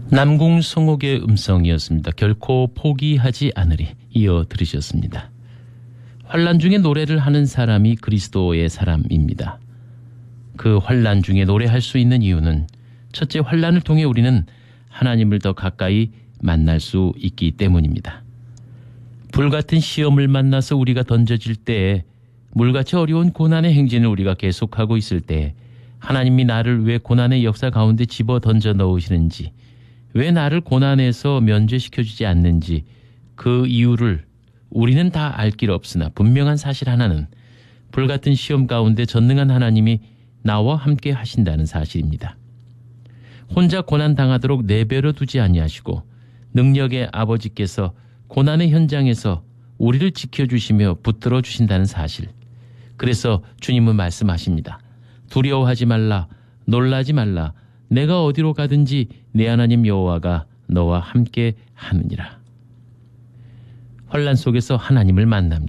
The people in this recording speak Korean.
남궁성옥의 음성이었습니다. 결코 포기하지 않으리 이어 들으셨습니다. 환난 중에 노래를 하는 사람이 그리스도의 사람입니다. 그 환난 중에 노래할 수 있는 이유는 첫째, 환난을 통해 우리는 하나님을 더 가까이 만날 수 있기 때문입니다. 불같은 시험을 만나서 우리가 던져질 때에, 물같이 어려운 고난의 행진을 우리가 계속하고 있을 때 하나님이 나를 왜 고난의 역사 가운데 집어 던져 넣으시는지, 왜 나를 고난에서 면제시켜주지 않는지, 그 이유를 우리는 다 알 길 없으나 분명한 사실 하나는 불같은 시험 가운데 전능한 하나님이 나와 함께 하신다는 사실입니다. 혼자 고난 당하도록 내버려 두지 아니하시고 능력의 아버지께서 고난의 현장에서 우리를 지켜주시며 붙들어 주신다는 사실. 그래서 주님은 말씀하십니다. 두려워하지 말라, 놀라지 말라. 내가 어디로 가든지 내 하나님 여호와가 너와 함께 하느니라. 환난 속에서 하나님을 만납니다.